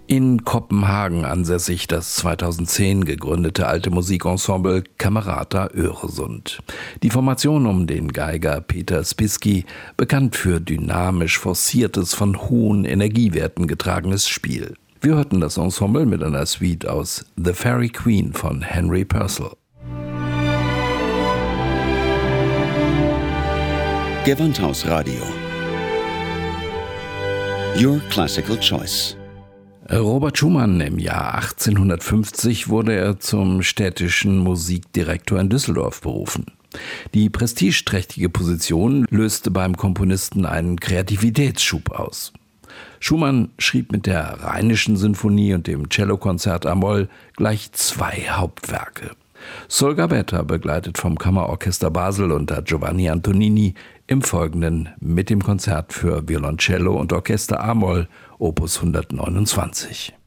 In Kopenhagen ansässig das 2010 gegründete alte Musikensemble Camerata Öresund. Die Formation um den Geiger Peter Spiski, bekannt für dynamisch forciertes, von hohen Energiewerten getragenes Spiel. Wir hörten das Ensemble mit einer Suite aus The Fairy Queen von Henry Purcell. Gewandhaus Radio. Your Classical Choice. Robert Schumann, im Jahr 1850 wurde er zum städtischen Musikdirektor in Düsseldorf berufen. Die prestigeträchtige Position löste beim Komponisten einen Kreativitätsschub aus. Schumann schrieb mit der Rheinischen Sinfonie und dem Cellokonzert a-Moll gleich 2 Hauptwerke. Sol Gabetta, begleitet vom Kammerorchester Basel unter Giovanni Antonini, im Folgenden mit dem Konzert für Violoncello und Orchester a-Moll, Opus 129.